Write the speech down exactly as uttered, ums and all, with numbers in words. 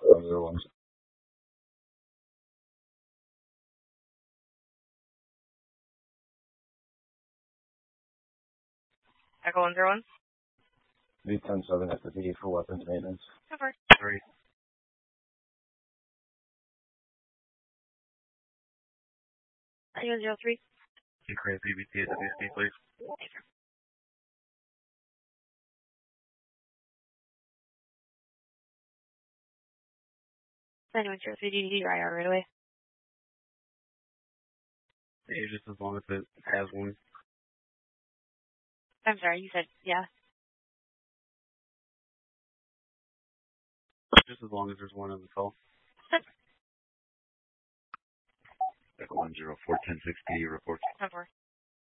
Other ones. Echo one zero one. V ten seven at the V for weapons maintenance. Cover. Three. Zero zero three. You create B B T at W C, please. Anyone zero three D D D or I R right away. Yeah, just as long as it has one. I'm sorry, you said yeah. Just as long as there's one on the call. Echo one zero four ten sixty reports. Cover.